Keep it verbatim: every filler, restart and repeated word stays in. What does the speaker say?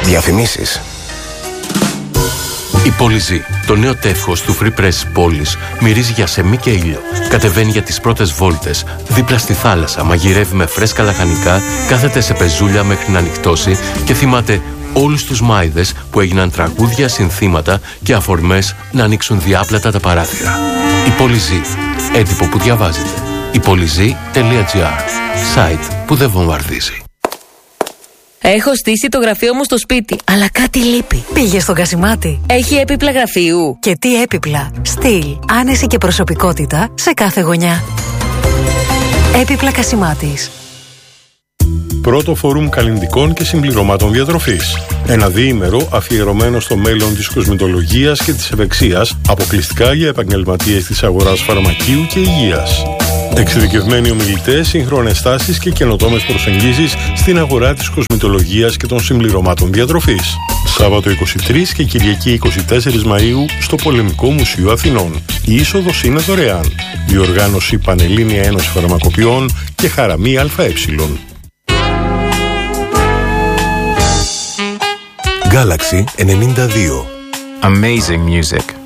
Διαφημίσεις. Η Πολυζή, το νέο τεύχος του Free Press πόλης, μυρίζει για σεμί και ήλιο. Κατεβαίνει για τις πρώτες βόλτες, δίπλα στη θάλασσα, μαγειρεύει με φρέσκα λαχανικά, κάθεται σε πεζούλια μέχρι να νυχτώσει και θυμάται όλους τους μάιδες που έγιναν τραγούδια, συνθήματα και αφορμές να ανοίξουν διάπλατα τα παράθυρα. Η Πολυζή, έντυπο που διαβάζετε. η πολυζή τελεία τζι άρ, site που δεν βομβαρδίζει. Έχω στήσει το γραφείο μου στο σπίτι, αλλά κάτι λείπει. Πήγε στον Κασιμάτη. Έχει έπιπλα γραφείου. Και τι έπιπλα. Στυλ, άνεση και προσωπικότητα σε κάθε γωνιά. Έπιπλα Κασιμάτης. Πρώτο φόρουμ καλλυντικών και συμπληρωμάτων διατροφής. Ένα διήμερο αφιερωμένο στο μέλλον της κοσμητολογίας και της ευεξίας, αποκλειστικά για επαγγελματίες της αγοράς φαρμακείου και υγείας. Εξειδικευμένοι ομιλητές, σύγχρονες τάσεις και καινοτόμες προσεγγίσεις στην αγορά της κοσμητολογίας και των συμπληρωμάτων διατροφής. Σάββατο είκοσι τρία και Κυριακή είκοσι τέσσερα Μαΐου στο Πολεμικό Μουσείο Αθηνών. Η είσοδος είναι δωρεάν. Διοργάνωση Πανελλήνια Ένωση Φαρμακοποιών και Χαραμή ΑΕ. Galaxy ενενήντα δύο. Amazing music.